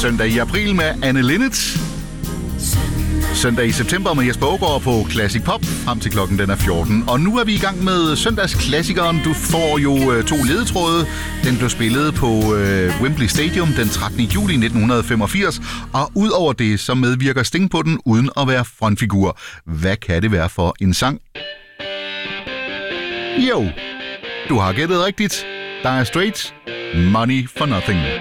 Søndag i april med Anne Linnet. Søndag i september med Jesper Aagaard på Classic Pop frem til klokken den er 14. Og nu er vi i gang med søndagsklassikeren. Du får jo 2 ledetråde. Den blev spillet på Wembley Stadium den 13. juli 1985. Og udover det, så medvirker Sting på den uden at være frontfigur. Hvad kan det være for en sang? Jo, du har gættet rigtigt. Der er Straits. Money for Nothing.